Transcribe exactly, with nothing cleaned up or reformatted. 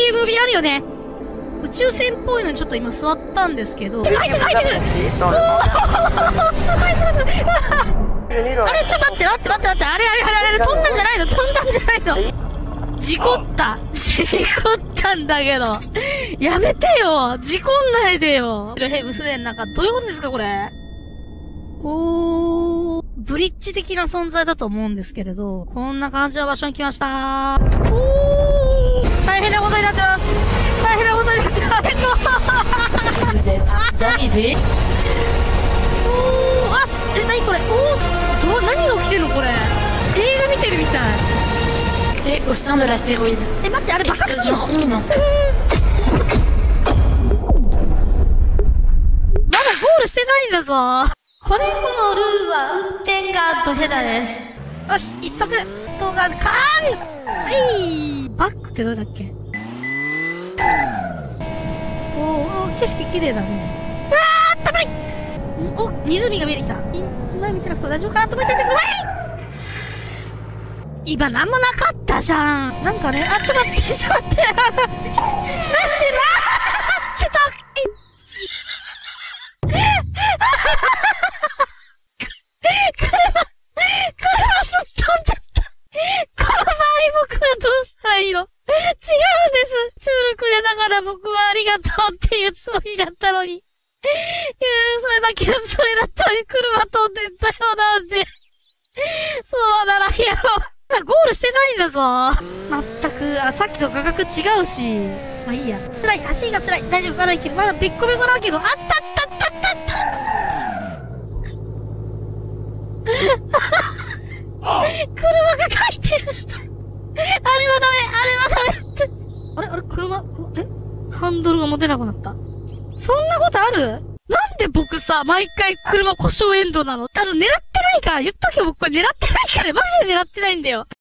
いうムービーあるよね。宇宙船っぽいのにちょっと今座ったんですけど。入ってる入ってる。おーあれちょっと待って待って待って待って。あれあれあれあれ飛んだんじゃないの飛んだんじゃないの事故った事故ったんだけど。やめてよ事故んないでよ。ヘブ船なんかどういうことですかこれ。おー、ブリッジ的な存在だと思うんですけれど、こんな感じの場所に来ましたー。おー、大変なことになってます。大変なことになってます。 Vous êtes arrivé. おー、あ、す、え、なにこれ。おー、ど、何が起きてんのこれ。映画見てるみたい。 Et au sein de l'astéroïde. え、待って、あれ爆発すんの？ Explosion imminente. まだゴールしてないんだぞ。これこのルールは運転がドヘダです。よし、一足、動画、カーンはい、バックってどうだっけ。おー、景色綺麗だね。あー、あったかいお、湖が見えてきた。今見てなくて大丈夫かなと思っててください。今なんもなかったじゃん。なんかね、あ、ちょっと待って、ちょっと待って。なしなーってたすっ飛んだった。この場合僕はどうしたらいいの？違うんです。チュールくれながら僕はありがとうっていうつもりだったのに。いやそれだけのつもりだったのに車飛んでったよなんて。そうならやろう。ゴールしてないんだぞ。まったく、あ、さっきと価格違うし。まあいいや。辛い、足が辛い。大丈夫、まだいける。まだべっこべこだけど、あったったったったった車が回転した。あれはダメ、あれはダメって。あれあれ車、えハンドルが持てなくなった。そんなことある？なんで僕さ、毎回車故障エンドなの？あの、狙ってないから言っとけよ、僕これ狙ってないから、マジで狙ってないんだよ。